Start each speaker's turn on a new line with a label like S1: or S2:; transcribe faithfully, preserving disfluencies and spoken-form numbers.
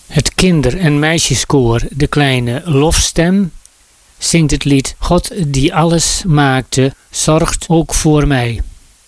S1: Het kinder- en meisjeskoor De Kleine Lofstem zingt het lied God die alles maakte, zorgt ook voor mij.